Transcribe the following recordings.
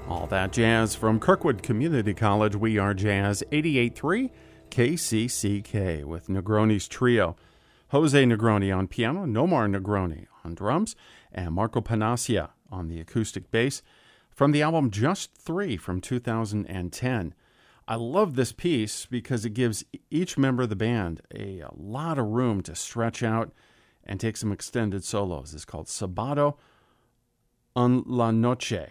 All that jazz from Kirkwood Community College. We are Jazz 88.3 KCCK with Negroni's trio. Jose Negroni on piano, Nomar Negroni on drums, and Marco Panaccia on the acoustic bass from the album Just Three from 2010. I love this piece because it gives each member of the band a lot of room to stretch out and take some extended solos. It's called Sábado en la Noche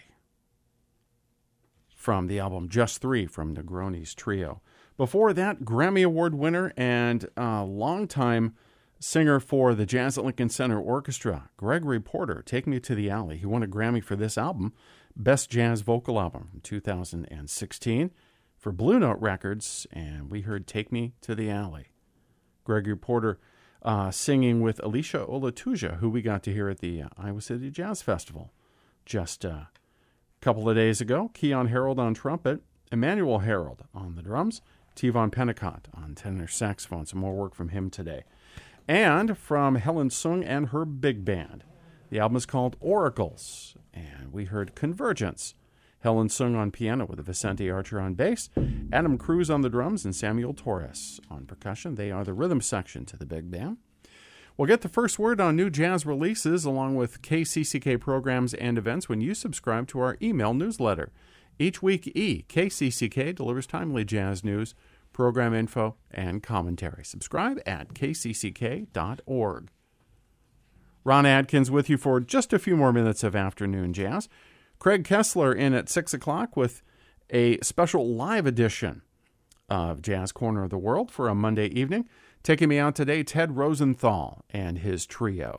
from the album Just Three from Negroni's trio. Before that, Grammy Award winner and longtime singer for the Jazz at Lincoln Center Orchestra, Gregory Porter, Take Me to the Alley. He won a Grammy for this album, Best Jazz Vocal Album from 2016 for Blue Note Records, and we heard Take Me to the Alley. Gregory Porter singing with Alicia Olatuja, who we got to hear at the Iowa City Jazz Festival just a couple of days ago. Keon Harold on trumpet, Emmanuel Harold on the drums, Tivon Pennicott on tenor saxophone. Some more work from him today. And from Helen Sung and her big band. The album is called Oracles, and we heard Convergence. Helen Sung on piano with Vicente Archer on bass, Adam Cruz on the drums, and Samuel Torres on percussion. They are the rhythm section to the big band. We'll get the first word on new jazz releases along with KCCK programs and events when you subscribe to our email newsletter. Each week, KCCK delivers timely jazz news, program info, and commentary. Subscribe at kcck.org. Ron Adkins with you for just a few more minutes of afternoon jazz. Craig Kessler in at 6 o'clock with a special live edition of Jazz Corner of the World for a Monday evening. Taking me out today, Ted Rosenthal and his trio.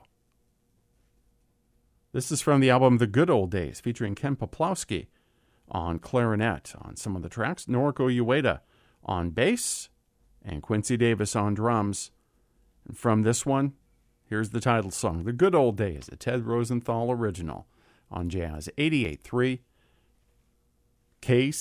This is from the album The Good Old Days, featuring Ken Poplawski on clarinet on some of the tracks, Noriko Ueda on bass, and Quincy Davis on drums. And from this one, here's the title song, The Good Old Days, a Ted Rosenthal original on Jazz 88.3 KC.